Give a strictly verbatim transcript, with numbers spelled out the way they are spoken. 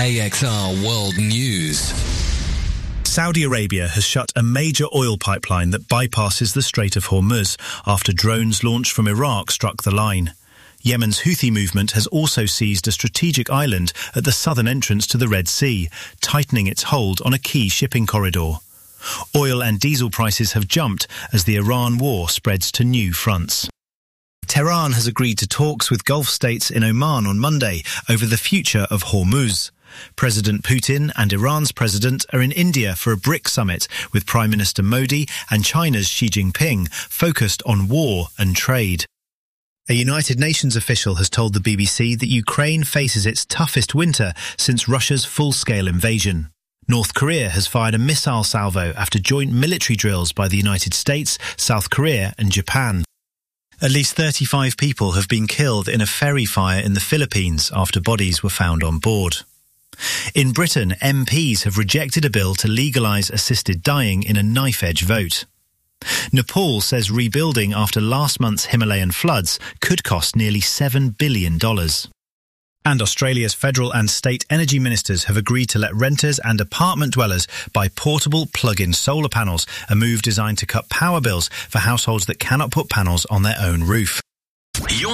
A X R World News. Saudi Arabia has shut a major oil pipeline that bypasses the Strait of Hormuz after drones launched from Iraq struck the line. Yemen's Houthi movement has also seized a strategic island at the southern entrance to the Red Sea, tightening its hold on a key shipping corridor. Oil and diesel prices have jumped as the Iran war spreads to new fronts. Tehran has agreed to talks with Gulf states in Oman on Monday over the future of Hormuz. President Putin and Iran's president are in India for a BRIC summit with Prime Minister Modi and China's Xi Jinping, focused on war and trade. A United Nations official has told the B B C that Ukraine faces its toughest winter since Russia's full-scale invasion. North Korea has fired a missile salvo after joint military drills by the United States, South Korea and Japan. At least thirty-five people have been killed in a ferry fire in the Philippines after bodies were found on board. In Britain, M Ps have rejected a bill to legalise assisted dying in a knife-edge vote. Nepal says rebuilding after last month's Himalayan floods could cost nearly seven billion dollars. And Australia's federal and state energy ministers have agreed to let renters and apartment dwellers buy portable plug-in solar panels, a move designed to cut power bills for households that cannot put panels on their own roof.